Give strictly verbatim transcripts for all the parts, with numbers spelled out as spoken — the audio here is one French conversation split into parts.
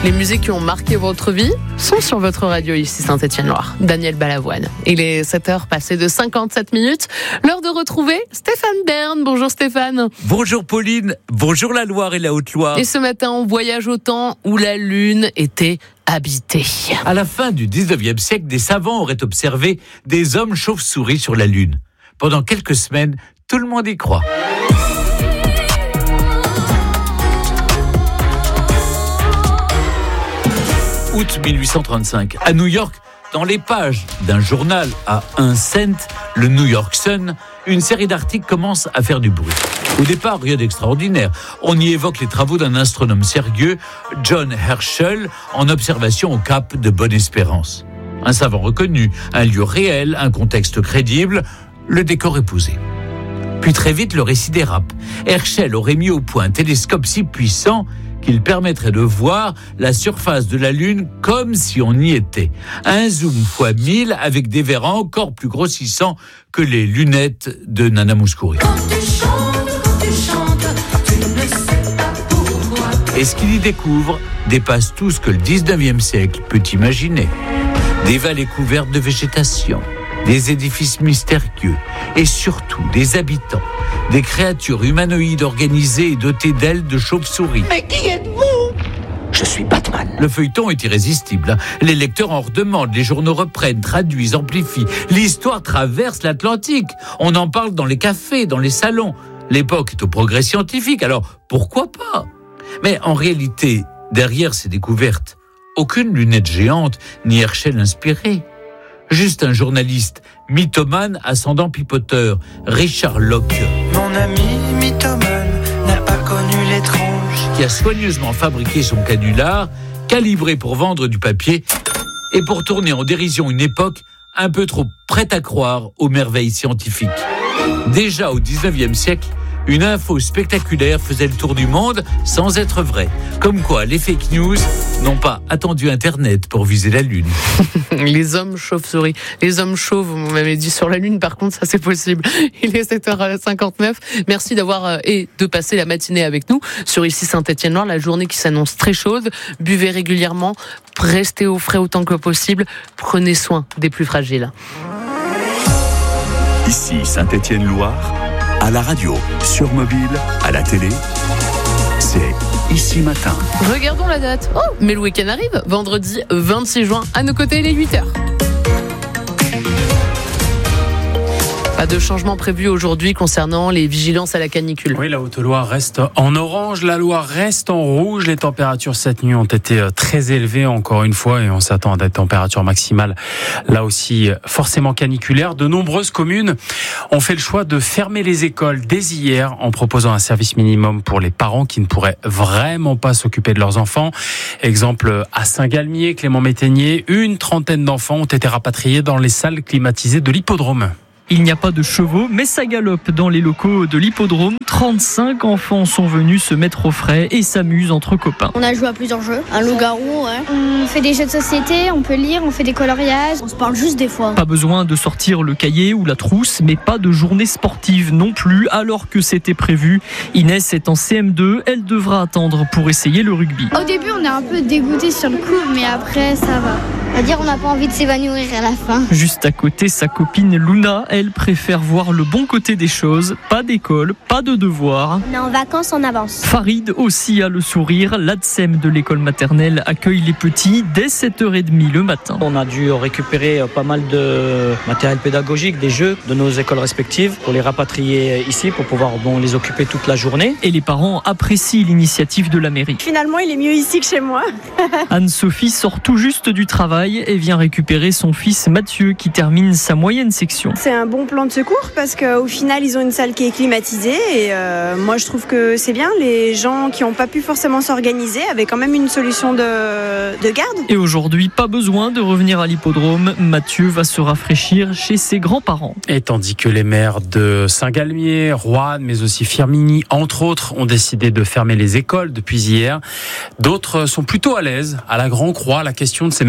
Les musiques qui ont marqué votre vie sont sur votre radio ici Saint-Étienne-Loire. Daniel Balavoine. Il est sept heures passées de cinquante-sept minutes. L'heure de retrouver Stéphane Bern. Bonjour Stéphane. Bonjour Pauline. Bonjour la Loire et la Haute-Loire. Et ce matin, on voyage au temps où la Lune était habitée. À la fin du dix-neuvième siècle, des savants auraient observé des hommes chauves-souris sur la Lune. Pendant quelques semaines, tout le monde y croit. Août mille huit cent trente-cinq, à New York, dans les pages d'un journal à un cent, le New York Sun, une série d'articles commence à faire du bruit. Au départ, rien d'extraordinaire. On y évoque les travaux d'un astronome sérieux, John Herschel, en observation au cap de Bonne-Espérance. Un savant reconnu, un lieu réel, un contexte crédible, le décor est posé. Puis très vite, le récit dérape. Herschel aurait mis au point un télescope si puissant qu'il permettrait de voir la surface de la Lune comme si on y était. Un zoom fois mille avec des verres encore plus grossissants que les lunettes de Nana Mouskouri. Et ce qu'il y découvre dépasse tout ce que le dix-neuvième siècle peut imaginer. Des vallées couvertes de végétation, des édifices mystérieux et surtout des habitants, des créatures humanoïdes organisées et dotées d'ailes de chauve-souris. Mais qui êtes-vous ? Je suis Batman. Le feuilleton est irrésistible. Les lecteurs en redemandent, les journaux reprennent, traduisent, amplifient. L'histoire traverse l'Atlantique. On en parle dans les cafés, dans les salons. L'époque est au progrès scientifique, alors pourquoi pas ? Mais en réalité, derrière ces découvertes, aucune lunette géante ni Herschel inspiré. Juste un journaliste mythomane ascendant pipoteur, Richard Locke. Mon ami mythomane n'a pas connu l'étrange. Qui a soigneusement fabriqué son canular, calibré pour vendre du papier et pour tourner en dérision une époque un peu trop prête à croire aux merveilles scientifiques. Déjà au dix-neuvième siècle, une info spectaculaire faisait le tour du monde sans être vraie. Comme quoi, les fake news n'ont pas attendu Internet pour viser la Lune. Les hommes chauves-souris. Les hommes chauves, vous m'avez dit sur la Lune, par contre, ça c'est possible. Il est sept heures cinquante-neuf. Merci d'avoir euh, et de passer la matinée avec nous sur ici Saint-Étienne-Loire, la journée qui s'annonce très chaude. Buvez régulièrement, restez au frais autant que possible. Prenez soin des plus fragiles. Ici Saint-Étienne-Loire. À la radio, sur mobile, à la télé, c'est Ici Matin. Regardons la date. Oh, mais le week-end arrive, vendredi vingt-six juin. À nos côtés, il est huit heures. Pas de changement prévu aujourd'hui concernant les vigilances à la canicule. Oui, la Haute-Loire reste en orange, la Loire reste en rouge. Les températures cette nuit ont été très élevées encore une fois et on s'attend à des températures maximales là aussi forcément caniculaires. De nombreuses communes ont fait le choix de fermer les écoles dès hier en proposant un service minimum pour les parents qui ne pourraient vraiment pas s'occuper de leurs enfants. Exemple à Saint-Galmier, Clément-Métainier, une trentaine d'enfants ont été rapatriés dans les salles climatisées de l'hippodrome. Il n'y a pas de chevaux, mais ça galope dans les locaux de l'hippodrome. trente-cinq enfants sont venus se mettre au frais et s'amusent entre copains. On a joué à plusieurs jeux. Un loup-garou, ouais. On fait des jeux de société, on peut lire, on fait des coloriages. On se parle juste des fois. Pas besoin de sortir le cahier ou la trousse, mais pas de journée sportive non plus, alors que c'était prévu. Inès est en C M deux, elle devra attendre pour essayer le rugby. Au début, on est un peu dégoûté sur le coup, mais après, ça va. On va dire on n'a pas envie de s'évanouir à la fin. Juste à côté, sa copine Luna, elle préfère voir le bon côté des choses. Pas d'école, pas de devoirs. On est en vacances en avance. Farid aussi a le sourire. L'A D S E M de l'école maternelle accueille les petits dès sept heures trente le matin. On a dû récupérer pas mal de matériel pédagogique, des jeux de nos écoles respectives pour les rapatrier ici pour pouvoir bon, les occuper toute la journée. Et les parents apprécient l'initiative de la mairie. Finalement, il est mieux ici que chez moi. Anne-Sophie sort tout juste du travail et vient récupérer son fils Mathieu qui termine sa moyenne section. C'est un bon plan de secours parce qu'au final ils ont une salle qui est climatisée et euh, moi je trouve que c'est bien. Les gens qui n'ont pas pu forcément s'organiser avaient quand même une solution de, de garde. Et aujourd'hui, pas besoin de revenir à l'hippodrome. Mathieu va se rafraîchir chez ses grands-parents. Et tandis que les maires de Saint-Galmier, Roanne, mais aussi Firminy, entre autres, ont décidé de fermer les écoles depuis hier, d'autres sont plutôt à l'aise. À la Grand-Croix, la question ne s'est même pas posée.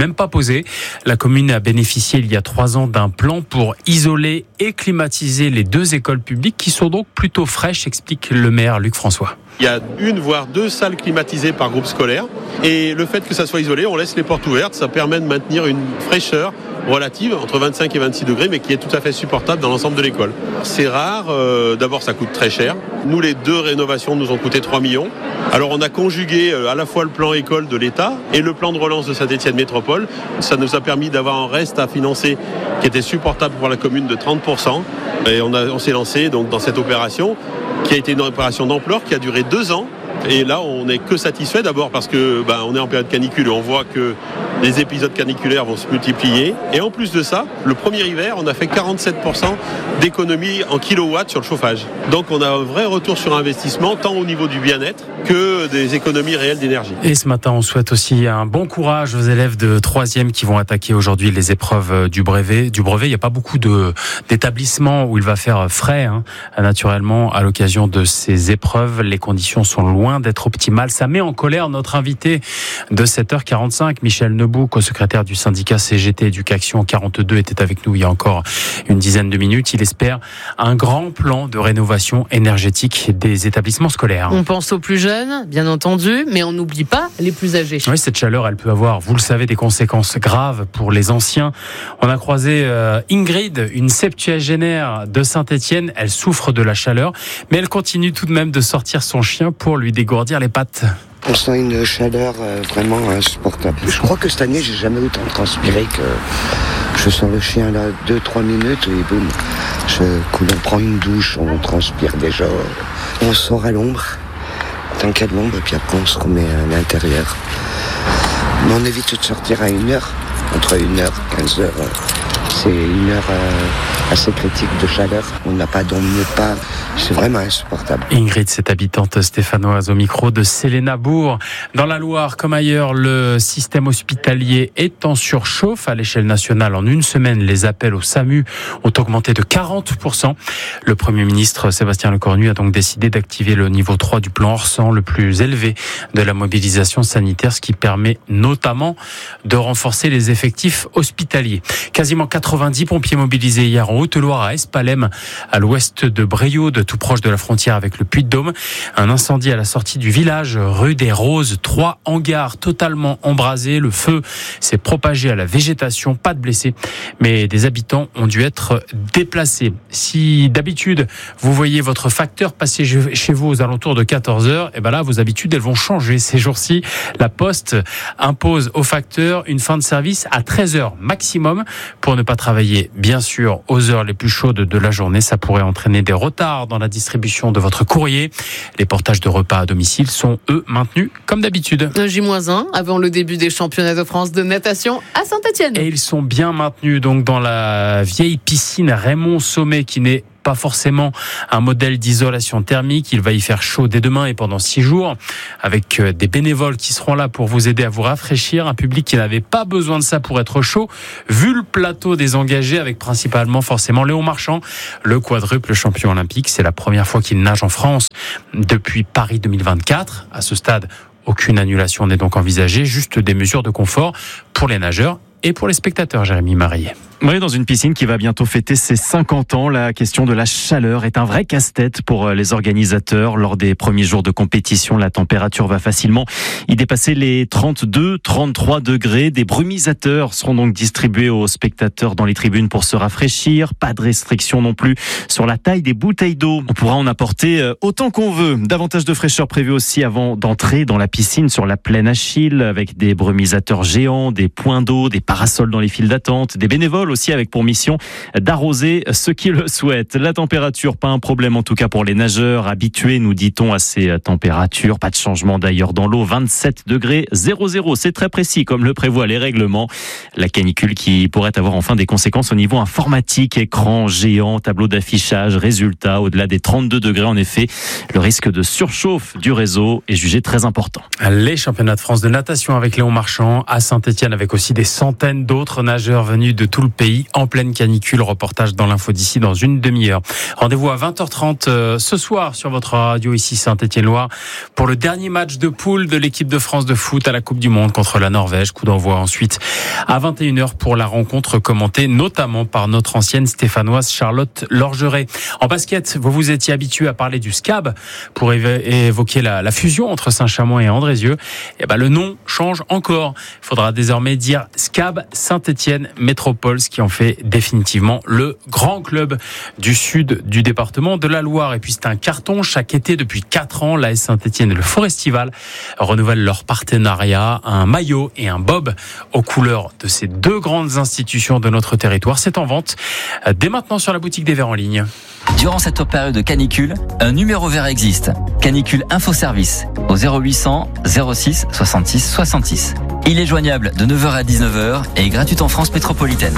proposé. La commune a bénéficié il y a trois ans d'un plan pour isoler et climatiser les deux écoles publiques qui sont donc plutôt fraîches, explique le maire Luc François. Il y a une voire deux salles climatisées par groupe scolaire et le fait que ça soit isolé, on laisse les portes ouvertes, ça permet de maintenir une fraîcheur relative entre vingt-cinq et vingt-six degrés mais qui est tout à fait supportable dans l'ensemble de l'école. C'est rare, euh, d'abord ça coûte très cher. Nous les deux rénovations nous ont coûté trois millions. Alors on a conjugué à la fois le plan école de l'État et le plan de relance de Saint-Étienne Métropole. Ça nous a permis d'avoir un reste à financer qui était supportable pour la commune de trente pour cent et on, a, on s'est lancé donc dans cette opération qui a été une opération d'ampleur qui a duré deux ans. Et là, on n'est que satisfait d'abord parce que bah, on est en période canicule et on voit que les épisodes caniculaires vont se multiplier. Et en plus de ça, le premier hiver, on a fait quarante-sept pour cent d'économie en kilowatts sur le chauffage. Donc on a un vrai retour sur investissement, tant au niveau du bien-être que des économies réelles d'énergie. Et ce matin, on souhaite aussi un bon courage aux élèves de troisième qui vont attaquer aujourd'hui les épreuves du brevet. Du brevet, il n'y a pas beaucoup de, d'établissements où il va faire frais, hein, naturellement, à l'occasion de ces épreuves. Les conditions sont loin d'être optimales. Ça met en colère notre invité de sept heures quarante-cinq, Michel Nebou, co-secrétaire du syndicat C G T Éducation quarante-deux, était avec nous il y a encore une dizaine de minutes. Il espère un grand plan de rénovation énergétique des établissements scolaires. On pense aux plus jeunes, bien entendu, mais on n'oublie pas les plus âgés. Oui, cette chaleur, elle peut avoir, vous le savez, des conséquences graves pour les anciens. On a croisé euh, Ingrid, une septuagénaire de Saint-Étienne. Elle souffre de la chaleur, mais elle continue tout de même de sortir son chien pour lui dégourdir les pattes. On sent une chaleur vraiment insupportable. Je crois que cette année, j'ai jamais autant transpiré que je sens le chien là deux trois minutes et boum, je coule, on prend une douche, on transpire déjà. On sort à l'ombre, tant qu'il y a de l'ombre, et puis après on se remet à l'intérieur. Mais on évite de sortir à une heure, entre une heure et quinze heures. C'est une heure euh, assez critique de chaleur. On n'a pas d'ombre nulle part. C'est vraiment insupportable. Ingrid, cette habitante stéphanoise au micro de Célena Bourg. Dans la Loire, comme ailleurs, le système hospitalier est en surchauffe. À l'échelle nationale, en une semaine, les appels au SAMU ont augmenté de quarante pour cent. Le Premier ministre Sébastien Lecornu a donc décidé d'activer le niveau trois du plan Orsan, le plus élevé de la mobilisation sanitaire, ce qui permet notamment de renforcer les effectifs hospitaliers. Quasiment quatre-vingt-dix pompiers mobilisés hier en Haute-Loire à Espalem, à l'ouest de Brioude, tout proche de la frontière avec le Puy-de-Dôme. Un incendie à la sortie du village, rue des Roses. Trois hangars totalement embrasés. Le feu s'est propagé à la végétation. Pas de blessés, mais des habitants ont dû être déplacés. Si d'habitude, vous voyez votre facteur passer chez vous aux alentours de quatorze heures, et ben là, vos habitudes, elles vont changer. Ces jours-ci, la Poste impose aux facteurs une fin de service à treize heures maximum pour ne pas travailler, bien sûr, aux heures les plus chaudes de la journée. Ça pourrait entraîner des retards dans la distribution de votre courrier. Les portages de repas à domicile sont, eux, maintenus comme d'habitude. J moins un avant le début des championnats de France de natation à Saint-Étienne. Et ils sont bien maintenus donc dans la vieille piscine Raymond Sommet qui n'est pas forcément un modèle d'isolation thermique. Il va y faire chaud dès demain et pendant six jours, avec des bénévoles qui seront là pour vous aider à vous rafraîchir. Un public qui n'avait pas besoin de ça pour être chaud, vu le plateau des engagés, avec principalement forcément Léon Marchand, le quadruple champion olympique. C'est la première fois qu'il nage en France depuis Paris deux mille vingt-quatre. À ce stade, aucune annulation n'est donc envisagée, juste des mesures de confort pour les nageurs et pour les spectateurs, Jérémy Marillet. Oui, dans une piscine qui va bientôt fêter ses cinquante ans, la question de la chaleur est un vrai casse-tête pour les organisateurs. Lors des premiers jours de compétition, la température va facilement y dépasser les trente-deux, trente-trois degrés. Des brumisateurs seront donc distribués aux spectateurs dans les tribunes pour se rafraîchir. Pas de restriction non plus sur la taille des bouteilles d'eau. On pourra en apporter autant qu'on veut. Davantage de fraîcheur prévu aussi avant d'entrer dans la piscine sur la plaine Achille, avec des brumisateurs géants, des points d'eau, des parasols dans les files d'attente, des bénévoles aussi avec pour mission d'arroser ceux qui le souhaitent. La température, pas un problème en tout cas pour les nageurs habitués, nous dit-on, à ces températures. Pas de changement d'ailleurs dans l'eau, vingt-sept degrés zéro zéro. C'est très précis comme le prévoient les règlements. La canicule qui pourrait avoir enfin des conséquences au niveau informatique, écran géant, tableau d'affichage, résultats au-delà des trente-deux degrés. En effet, le risque de surchauffe du réseau est jugé très important. Les championnats de France de natation avec Léon Marchand à Saint-Étienne, avec aussi des centaines d'autres nageurs venus de tout le pays. pays en pleine canicule. Reportage dans l'info d'ici dans une demi-heure. Rendez-vous à vingt heures trente euh, ce soir sur votre radio ici Saint-Étienne-Loire pour le dernier match de poule de l'équipe de France de foot à la Coupe du Monde contre la Norvège. Coup d'envoi ensuite à vingt et une heures pour la rencontre commentée notamment par notre ancienne stéphanoise Charlotte Lorgeret. En basket, vous vous étiez habitué à parler du S C A B pour évoquer la, la fusion entre Saint-Chamond et Andrézieux. Et ben, le nom change encore. Il faudra désormais dire S C A B Saint-Étienne Métropole, ce qui en fait définitivement le grand club du sud du département de la Loire. Et puis c'est un carton chaque été depuis quatre ans. L'A S Saint-Étienne et le Forestival renouvellent leur partenariat. Un maillot et un bob aux couleurs de ces deux grandes institutions de notre territoire. C'est en vente dès maintenant sur la boutique des Verts en ligne. Durant cette période de canicule, un numéro vert existe. Canicule Info Service au zéro huit cents zéro six soixante-six soixante-six. Il est joignable de neuf heures à dix-neuf heures et est gratuit en France métropolitaine.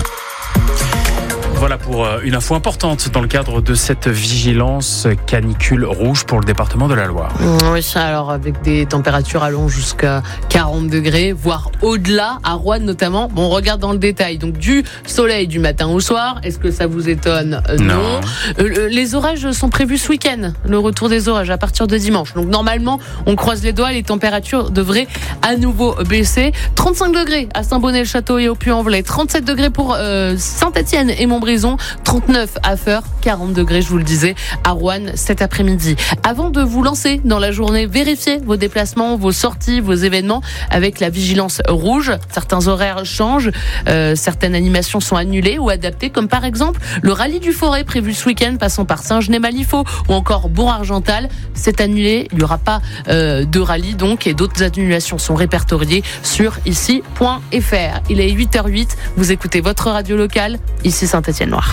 Voilà pour une info importante dans le cadre de cette vigilance canicule rouge pour le département de la Loire. Oui, alors avec des températures allant jusqu'à quarante degrés, voire au-delà, à Roanne notamment. Bon, on regarde dans le détail. Donc du soleil du matin au soir. Est-ce que ça vous étonne ? Non. non. Euh, les orages sont prévus ce week-end. Le retour des orages à partir de dimanche. Donc normalement, on croise les doigts. Les températures devraient à nouveau baisser. trente-cinq degrés à Saint-Bonnet-le-Château et au Puy-en-Velay. trente-sept degrés pour euh, Saint-Étienne et Montbrison. trente-neuf à Feurs, quarante degrés, je vous le disais, à Roanne cet après-midi. Avant de vous lancer dans la journée, vérifiez vos déplacements, vos sorties, vos événements avec la vigilance rouge. Certains horaires changent, euh, certaines animations sont annulées ou adaptées, comme par exemple le rallye du Forêt prévu ce week-end passant par Saint-Genès-Malifaux ou encore Bourg-Argental. C'est annulé, il n'y aura pas euh, de rallye donc, et d'autres annulations sont répertoriées sur ici point f r. Il est huit heures huit, vous écoutez votre radio locale, ici Saint-Étienne-Loire.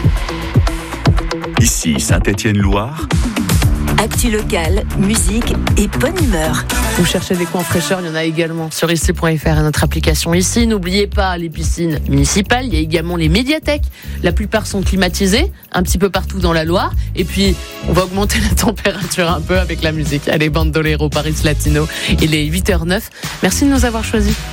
Ici Saint-Étienne-Loire. Actu locale, musique et bonne humeur. Vous cherchez des coins fraîcheurs, il y en a également sur ici point f r et notre application ici. N'oubliez pas les piscines municipales, il y a également les médiathèques. La plupart sont climatisées, un petit peu partout dans la Loire. Et puis, on va augmenter la température un peu avec la musique. Allez, Bandolero, Paris Latino, il est huit heures neuf. Merci de nous avoir choisis.